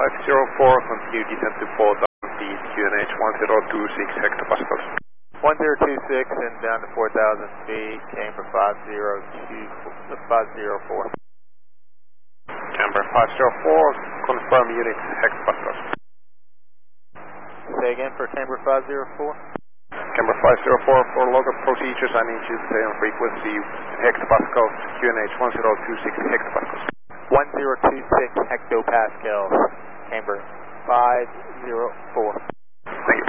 504, continue descent to 4,000 feet, QNH 1026 hectopascals. 1026 and down to 4,000 feet, camber 504. Camber 504, confirm unit hectopascals. Say again for camber 504? Camber 504, for local procedures I need you to stay on frequency hectopascals, QNH 1026 hectopascals. 1026 hectopascals, camber 504. Thank you.